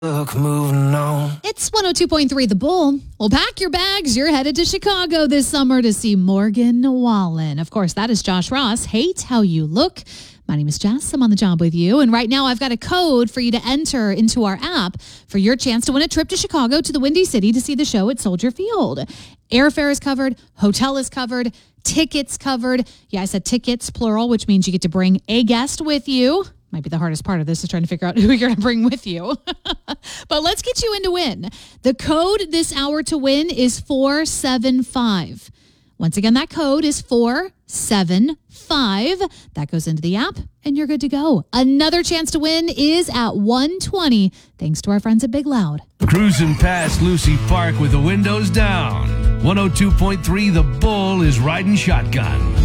Look, moving on. It's 102.3 The Bull. Well, pack your bags. You're headed to Chicago this summer to see Morgan Wallen. Of course, that is Josh Ross. Hate How You Look. My name is Jess. I'm on the job with you. And right now, I've got a code for you to enter into our app for your chance to win a trip to Chicago to the Windy City to see the show at Soldier Field. Airfare is covered. Hotel is covered. Tickets covered. Yeah, I said tickets, plural, which means you get to bring a guest with you. Might be the hardest part of this is trying to figure out who you're going to bring with you. But let's get you in to win. The code this hour to win is 475. Once again, that code is 475. That goes into the app, and you're good to go. Another chance to win is at 120, thanks to our friends at Big Loud. Cruising past Lucy Park with the windows down. 102.3 The Bull is riding shotgun.